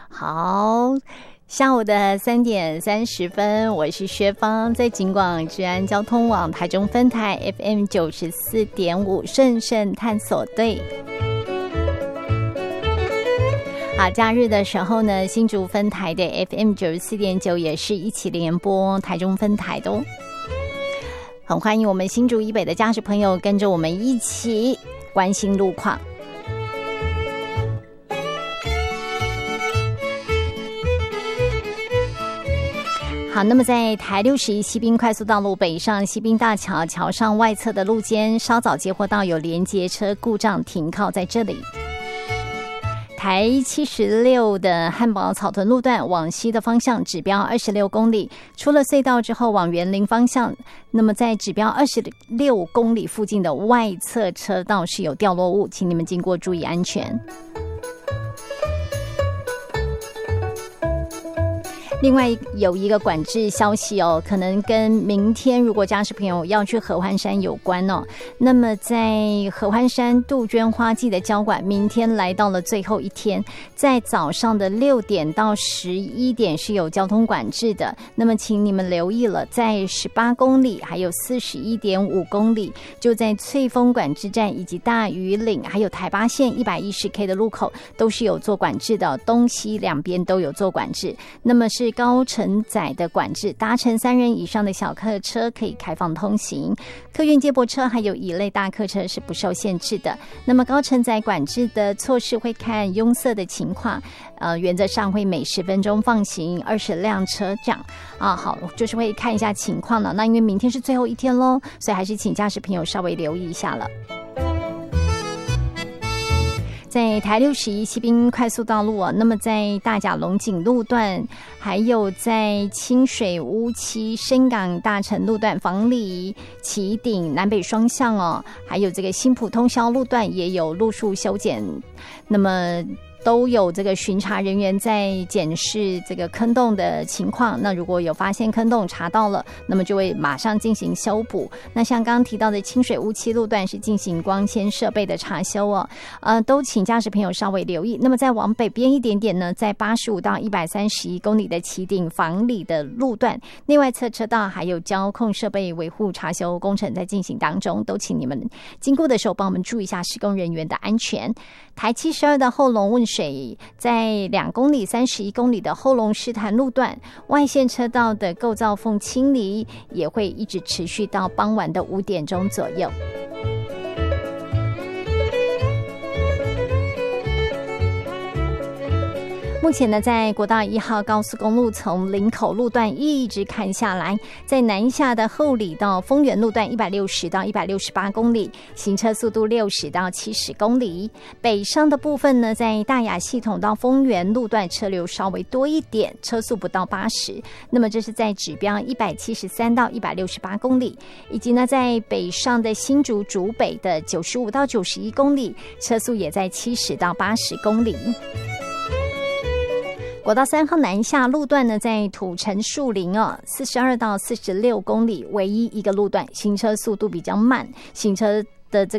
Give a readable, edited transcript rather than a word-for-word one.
好，下午的3点30分，我是薛芳，在警广治安交通网台中分台 FM 94.5顺顺探索队。好，假日的时候呢，新竹分台的 FM 94.9也是一起联播台中分台的哦。很欢迎我们新竹以北的驾驶朋友跟着我们一起关心路况。好，那么在台61西滨快速道路北上西滨大桥桥上外侧的路肩，稍早接获到有连接车故障停靠在这里。台76的汉宝草屯路段往西的方向指标26公里，出了隧道之后往园林方向，那么在指标26公里附近的外侧车道是有掉落物，请你们经过注意安全。另外有一个管制消息哦，可能跟明天如果驾驶朋友要去合欢山有关哦。那么在合欢山杜鹃花季的交管，明天来到了最后一天，在早上的6点到11点是有交通管制的。那么请你们留意了，在18公里还有 41.5 公里，就在翠峰管制站以及大屿岭还有台八线 110K 的路口都是有做管制的，东西两边都有做管制。那么是高承载的管制，搭乘3人以上的小客车可以开放通行，客运接驳车还有乙类大客车是不受限制的。那么高承载管制的措施会看拥塞的情况，原则上会每10分钟放行20辆车这样啊。好，就是会看一下情况了。那因为明天是最后一天咯，所以还是请驾驶朋友稍微留意一下了。在台61西滨快速道路那么在大甲龙井路段，还有在清水乌溪深港大城路段、房里旗顶南北双向还有这个新埔通霄路段也有路树修剪，那么都有这个巡查人员在检视这个坑洞的情况，那如果有发现坑洞查到了，那么就会马上进行修补。那像刚刚提到的清水乌溪路段是进行光纤设备的查修都请驾驶朋友稍微留意。那么再往北边一点点呢，在85到131公里的旗顶房里的路段，内外侧车道还有交控设备维护查修工程在进行当中，都请你们经过的时候帮我们注意一下施工人员的安全。台72的后龙汶水，在2公里31公里的后龙石潭路段，外线车道的构造缝清理也会一直持续到傍晚的5点钟左右。目前呢，在国道1号高速公路从林口路段一直看下来，在南下的后里到丰原路段160到168公里，行车速度60到70公里。北上的部分呢，在大雅系统到丰原路段车流稍微多一点，车速不到80。那么这是在指标173到168公里，以及呢，在北上的新竹竹北的95到91公里，车速也在70到80公里。国道3号南下路段呢，在土城树林42到46公里，唯一一个路段行车速度比较慢，行车的这